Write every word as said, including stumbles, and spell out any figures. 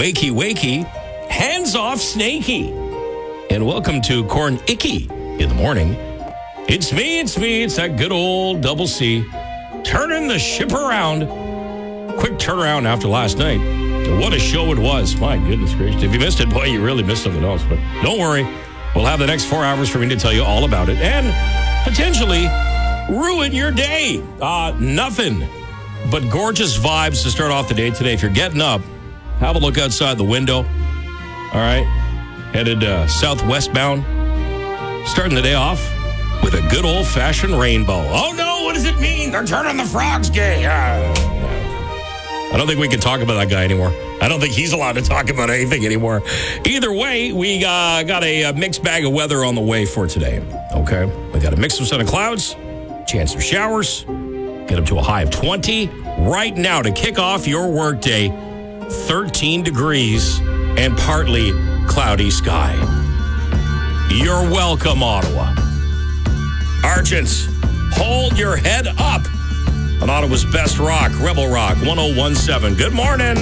Wakey, wakey, hands off Snakey. And welcome to Corn Icky in the morning. It's me, it's me, it's that good old double C. Turning the ship around. Quick turnaround after last night. What a show it was. My goodness gracious. If you missed it, boy, you really missed something else. But don't worry. We'll have the next four hours for me to tell you all about it. And potentially ruin your day. Uh, nothing but gorgeous vibes to start off the day today. If you're getting up, have a look outside the window. All right. Headed uh, southwest bound. Starting the day off with a good old-fashioned rainbow. Oh, no. What does it mean? They're turning the frogs gay. Uh, I don't think we can talk about that guy anymore. I don't think he's allowed to talk about anything anymore. Either way, we uh, got a, a mixed bag of weather on the way for today. Okay? We got a mix of sun and clouds, chance of showers, get up to a high of twenty. Right now, to kick off your workday, thirteen degrees and partly cloudy sky. You're welcome, Ottawa. Argents, hold your head up on Ottawa's best rock, Rebel Rock one oh one point seven. Good morning.